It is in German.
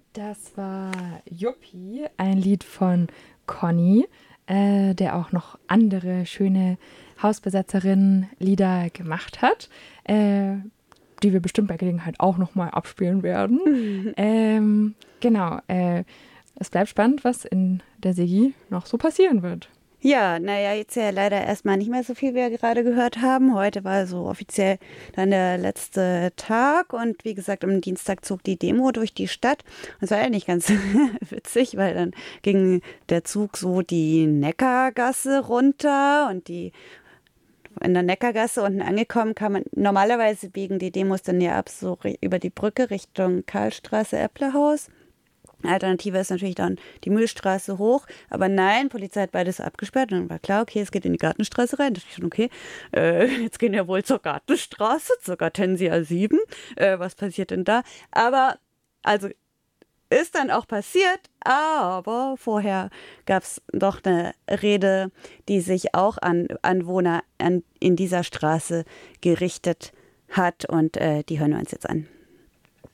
Das war Yuppie, ein Lied von Conny, der auch noch andere schöne Hausbesetzerinnen-Lieder gemacht hat, die wir bestimmt bei Gelegenheit auch nochmal abspielen werden. Genau, es bleibt spannend, was in der Sigi noch so passieren wird. Ja, naja, jetzt ja leider erstmal nicht mehr so viel, wie wir gerade gehört haben. Heute war so offiziell dann der letzte Tag und wie gesagt, am Dienstag zog die Demo durch die Stadt. Das war eigentlich ganz witzig, weil dann ging der Zug so die Neckargasse runter und in der Neckargasse unten angekommen, kann man normalerweise biegen die Demos dann ja ab so über die Brücke Richtung Karlstraße, Äpplehaus. Alternative ist natürlich dann die Mühlstraße hoch. Aber nein, Polizei hat beides abgesperrt. Und dann war klar, okay, es geht in die Gartenstraße rein. Da dachte ich schon, okay, jetzt gehen wir wohl zur Gartenstraße, zur Gartensia 7. Was passiert denn da? Aber, also, ist dann auch passiert. Aber vorher gab es doch eine Rede, die sich auch an Anwohner in dieser Straße gerichtet hat. Und die hören wir uns jetzt an.